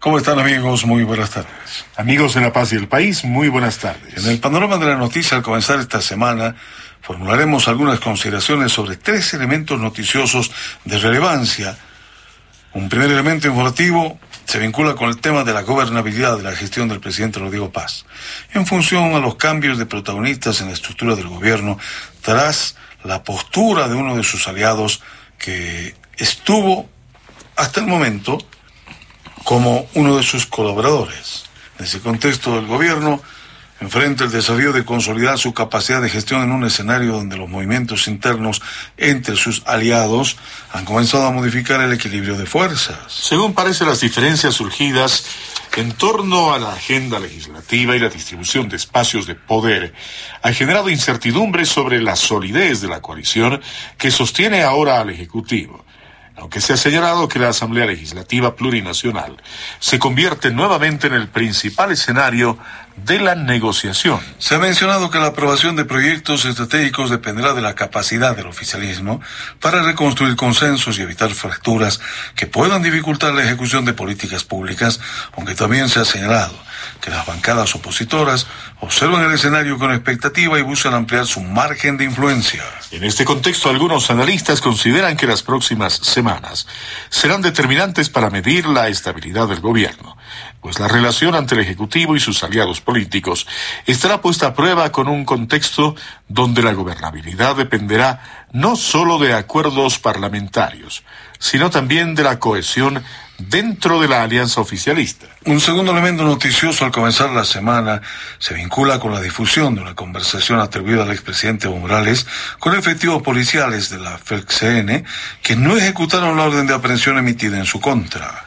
¿Cómo están, amigos? Muy buenas tardes. Amigos de La Paz y el País, muy buenas tardes. En el panorama de la noticia, al comenzar esta semana, formularemos algunas consideraciones sobre 3 elementos noticiosos de relevancia. Un primer elemento informativo se vincula con el tema de la gobernabilidad de la gestión del presidente Rodrigo Paz, en función a los cambios de protagonistas en la estructura del gobierno, tras la postura de uno de sus aliados que estuvo hasta el momento como uno de sus colaboradores. En ese contexto, el gobierno enfrenta el desafío de consolidar su capacidad de gestión en un escenario donde los movimientos internos entre sus aliados han comenzado a modificar el equilibrio de fuerzas. Según parece, las diferencias surgidas en torno a la agenda legislativa y la distribución de espacios de poder han generado incertidumbre sobre la solidez de la coalición que sostiene ahora al Ejecutivo, aunque se ha señalado que la Asamblea Legislativa Plurinacional se convierte nuevamente en el principal escenario de la negociación. Se ha mencionado que la aprobación de proyectos estratégicos dependerá de la capacidad del oficialismo para reconstruir consensos y evitar fracturas que puedan dificultar la ejecución de políticas públicas, aunque también se ha señalado que las bancadas opositoras observan el escenario con expectativa y buscan ampliar su margen de influencia. En este contexto, algunos analistas consideran que las próximas semanas serán determinantes para medir la estabilidad del gobierno, pues la relación ante el Ejecutivo y sus aliados políticos estará puesta a prueba con un contexto donde la gobernabilidad dependerá no solo de acuerdos parlamentarios, sino también de la cohesión dentro de la alianza oficialista. Un segundo elemento noticioso al comenzar la semana se vincula con la difusión de una conversación atribuida al expresidente Evo Morales con efectivos policiales de la FELCN que no ejecutaron la orden de aprehensión emitida en su contra.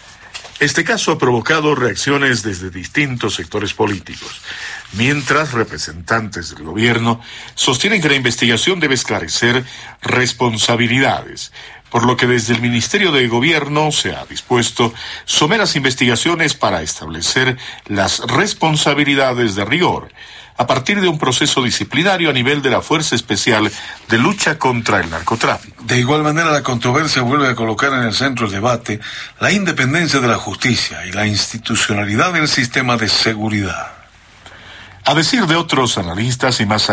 Este caso ha provocado reacciones desde distintos sectores políticos, mientras representantes del gobierno sostienen que la investigación debe esclarecer responsabilidades, por lo que desde el Ministerio de Gobierno se ha dispuesto someras investigaciones para establecer las responsabilidades de rigor, a partir de un proceso disciplinario a nivel de la Fuerza Especial de Lucha contra el Narcotráfico. De igual manera, la controversia vuelve a colocar en el centro del debate la independencia de la justicia y la institucionalidad del sistema de seguridad. A decir de otros analistas y más